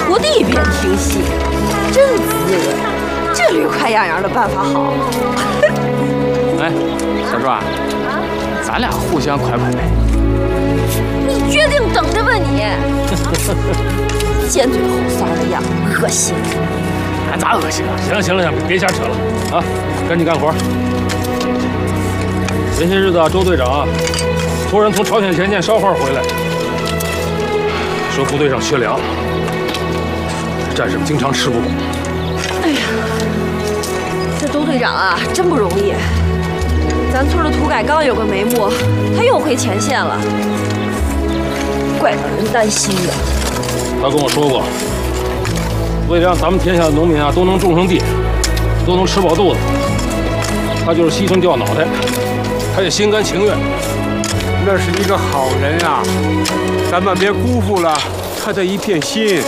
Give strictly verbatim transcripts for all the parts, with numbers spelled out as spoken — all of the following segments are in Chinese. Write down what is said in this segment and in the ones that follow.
徒弟边听戏，真滋润。这驴快样样的办法好。 哎，小壮，咱俩互相快快呗。 你决定等着吧你！尖嘴猴腮的样，恶心。 俺咋恶心啊？行了行了行了，别瞎扯了啊！赶紧干活。前些日子啊，周队长啊，突然从朝鲜前线捎话回来，说部队上缺粮，战士们经常吃不饱。 哎呀，这周队长啊，真不容易。咱村的土改刚有个眉目，他又回前线了，怪让人担心的。 他跟我说过，为了让咱们天下的农民啊都能种上地，都能吃饱肚子，他就是牺牲掉脑袋，他也心甘情愿。 那是一个好人啊，咱们别辜负了他的一片心。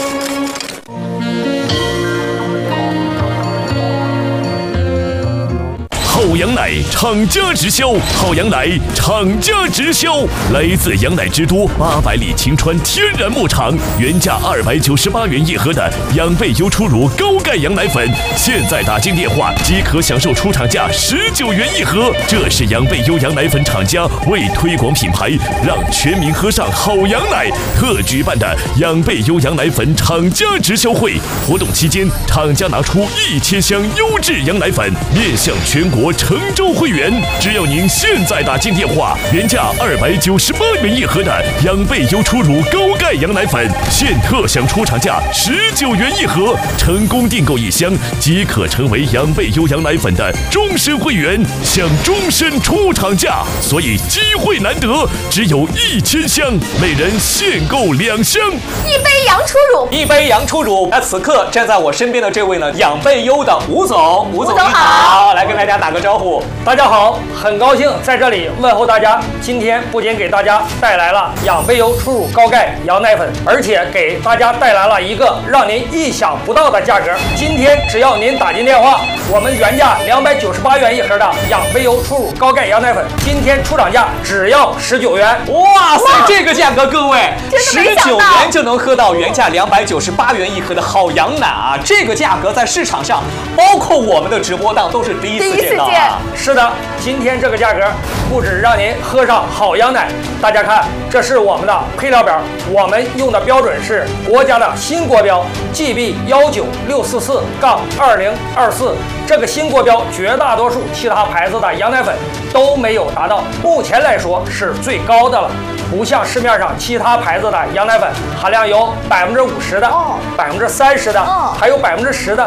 好羊奶厂家直销，好羊奶厂家直销，来自羊奶之都八百里晴川天然牧场，原价二百九十八元一盒的养倍优初乳高钙羊奶粉，现在打进电话即可享受出厂价十九元一盒。这是养倍优羊奶粉厂家为推广品牌，让全民喝上好羊奶特举办的养倍优羊奶粉厂家直销会。活动期间，厂家拿出一千箱优质羊奶粉，面向全国成州会员，只要您现在打进电话，原价二百九十八元一盒的养倍优初乳高钙羊奶粉，现特享出厂价十九元一盒，成功订购一箱即可成为养倍优羊奶粉的终身会员，享终身出厂价。所以机会难得，只有一千箱，每人限购两箱。 一杯羊初乳， 一杯羊初乳。那此刻站在我身边的这位呢，养倍优的吴总，吴总你好，来跟大家打个招呼。 大家好，很高兴在这里问候大家。今天不仅给大家带来了养倍优初乳高钙羊奶粉，而且给大家带来了一个让您意想不到的价格。今天只要您打进电话，我们原价两百九十八元一盒的养倍优初乳高钙羊奶粉，今天出厂价只要十九元。 哇塞，这个价格各位，十九元就能喝到原价两百九十八元一盒的好羊奶啊！这个价格在市场上，包括我们的直播档都是第一次见到啊。 是的，今天这个价格不止让您喝上好羊奶，大家看，这是我们的配料表，我们用的标准是国家的新国标 G B 一九六四四杠二零二四。这个新国标，绝大多数其他牌子的羊奶粉都没有达到，目前来说是最高的了。不像市面上其他牌子的羊奶粉含量有百分之五十的、百分之三十的，还有百分之十的，